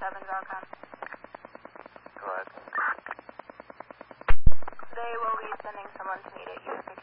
7.com. Go ahead. They will be sending someone to meet at you.